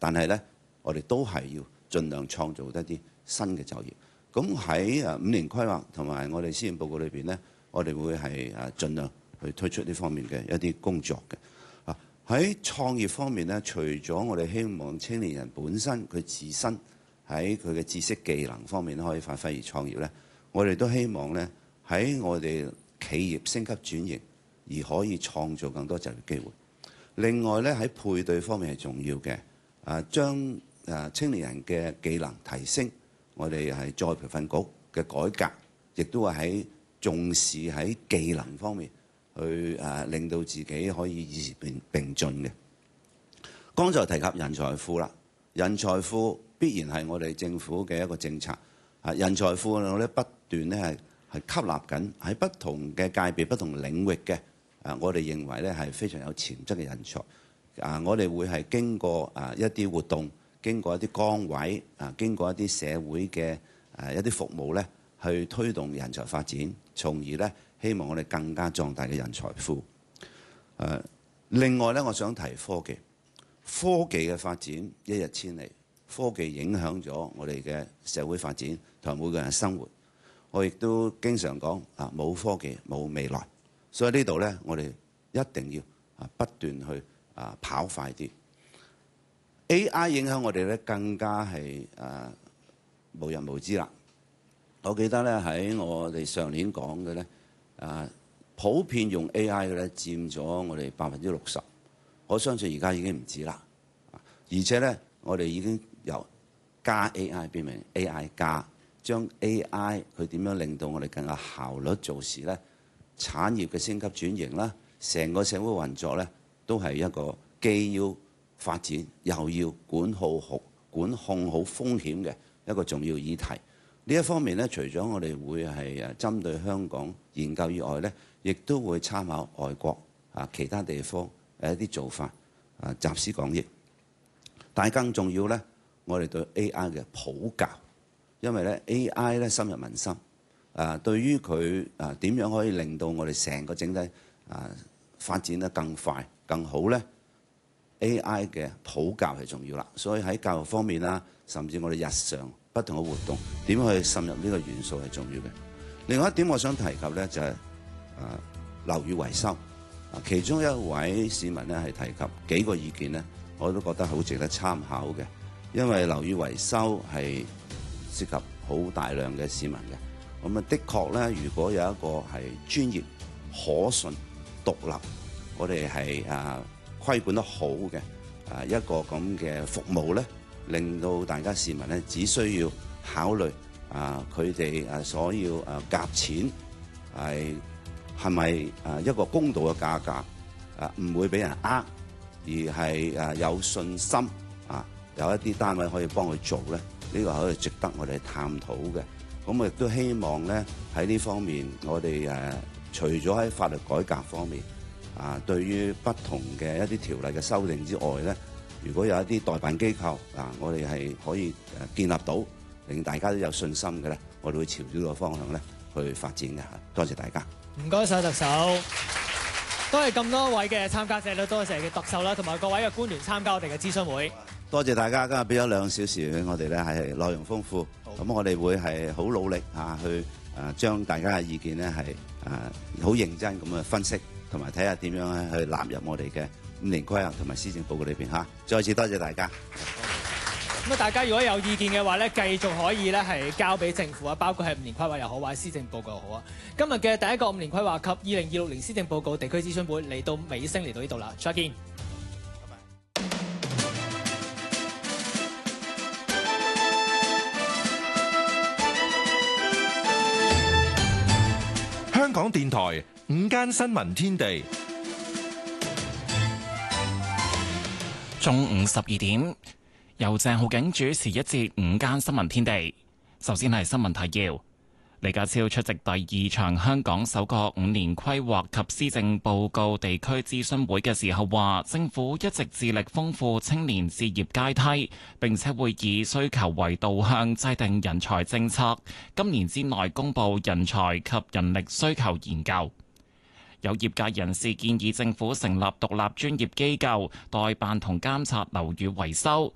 但係咧，我哋都係要盡量創造一啲新嘅就業。咁喺5年規劃同埋我哋施政報告裏邊咧，我哋會係盡量去推出呢方面嘅一啲工作嘅。喺創業方面咧，除咗我哋希望青年人本身佢自身喺佢嘅知識技能方面可以發揮而創業咧，我哋都希望咧喺我哋企業升級轉型而可以創造更多就業機會。另外咧喺配對方面係重要嘅，將青年人嘅技能提升，我哋係再培訓局嘅改革，亦都係喺重視喺技能方面去令到自己可以與時並進嘅。剛才提及人才庫啦，人才庫必然係我哋政府嘅一個政策。人才庫我哋不斷咧係吸納緊喺不同嘅界別、不同領域嘅我哋認為咧係非常有潛質嘅人才。我哋會係經過一啲活動，經過一啲崗位，經過一啲社會嘅一啲服務咧，去推動人才發展，從而咧希望我哋更加壯大嘅人才庫。另外咧，我想提科技，科技嘅發展一日千里，科技影響咗我哋嘅社會發展同埋每個人嘅生活。我亦都經常講冇科技冇未來，所以呢度咧，我哋一定要不斷去跑快啲。AI 影響我哋咧，更加係無人無知啦。我記得咧喺我哋上年講嘅咧，普遍用 AI 嘅咧佔咗我哋60%，我相信而家已經唔止啦。而且咧，我哋已經由加 AI 變成 AI 加，將 AI 佢點樣令到我哋更加效率做事咧？產業嘅升級轉型啦，成個社會運作咧，都係一個既要發展又要管控好風險嘅一個重要議題。呢一方面咧，除咗我哋會係針對香港研究以外咧，亦都會參考外國其他地方一啲做法集思廣益。但係更重要咧，我哋對 AI 嘅普教，因為咧 AI 咧深入民心。對於佢點樣可以令到我哋成個整體發展得更快更好咧 ？AI 嘅普教係重要啦。所以喺教育方面啦，甚至我哋日常不同嘅活動，點樣去滲入呢個元素係重要嘅。另外一點我想提及咧就係樓宇維修。其中一位市民咧係提及幾個意見咧，我都覺得好值得參考嘅。因為樓宇維修係涉及好大量嘅市民嘅。咁的確咧，如果有一個係專業、可信、獨立，我哋係規管得好嘅一個咁嘅服務咧，令到大家市民咧只需要考慮佢哋所要夾錢係咪一個公道嘅價格，唔會俾人呃，而係有信心有一啲單位可以幫佢做咧，呢個可以值得我哋探討嘅。咁我亦都希望咧喺呢方面，我哋除咗喺法律改革方面對於不同嘅一啲條例嘅修訂之外咧，如果有一啲代辦機構我哋係可以建立到，令大家都有信心嘅咧，我哋會朝呢個方向咧去發展嘅。多謝大家。 唔該晒特首，多謝咁多位嘅參加者啦，多謝嘅特首啦，同埋各位嘅官員參加我哋嘅諮詢會。多謝大家今日俾咗2小時俾我哋咧，係內容豐富。咁我哋會係好努力去將大家嘅意見咧係好認真咁去分析，同埋睇下點樣去納入我哋嘅5年規劃同埋施政報告裏邊嚇。再次多謝大家。咁大家如果有意見嘅話咧，繼續可以咧係交俾政府包括係5年規劃又好，或者施政報告又好啊。今日嘅第一個5年規劃及2026年施政報告地區諮詢會嚟到尾聲，嚟到呢度啦，再見。 香港電台午間新聞天地， 中午12點，由鄭浩景主持一節午間新聞天地。首先係新聞提要。李家超出席第2場香港首個5年規劃及施政報告地區諮詢會嘅時候話，政府一直致力豐富青年事業階梯，並且會以需求為導向制定人才政策，今年之內公布人才及人力需求研究。有業界人士建議政府成立獨立專業機構代辦同監察樓宇維修。